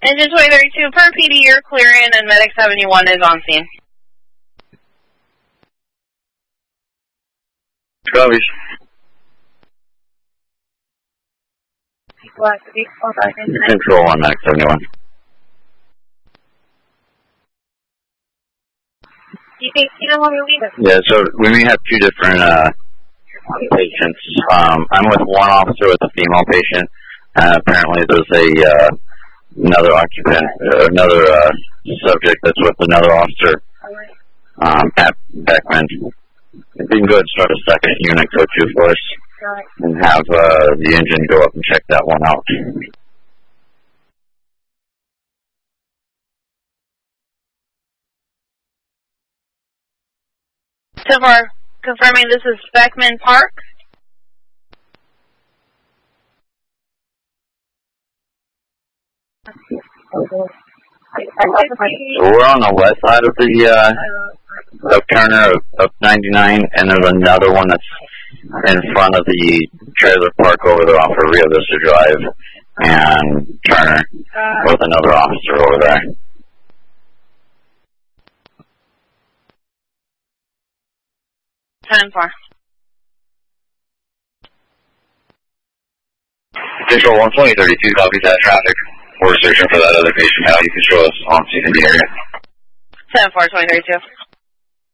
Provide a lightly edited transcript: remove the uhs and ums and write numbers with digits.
Engine 2032, per PD, you're clearing, and Medic 71 is on scene. Copies. Control 1, Medic 71. Yeah, so we may have two different patients. I'm with one officer with a female patient. Apparently there's another occupant, another subject that's with another officer at Beckman. If you can go ahead and start a second unit, code 2 for us, and have the engine go up and check that one out. So far, confirming this is Beckman Park. We're on the west side of the Turner of 99, and there's another one that's in front of the trailer park over there off of Rio Vista Drive and Turner with another officer over there. Time for. Control 1, 2032, copies that traffic. We're searching for that other patient now. You can show us on scene in the area. 10-4, 2032.